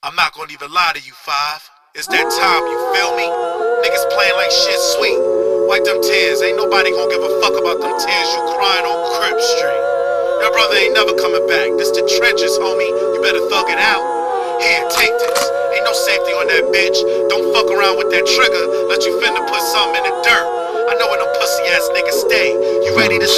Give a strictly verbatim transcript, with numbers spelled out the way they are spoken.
I'm not gonna even lie to you, Five. It's that time, you feel me? Niggas playing like shit sweet. Wipe them tears, ain't nobody gonna give a fuck about them tears you crying on Crib Street. Your brother ain't never coming back. This the trenches, homie. You better thug it out. Here, take this. Ain't no safety on that bitch. Don't fuck around with that trigger. Let you finna put something in the dirt. I know where them pussy ass niggas stay. You ready to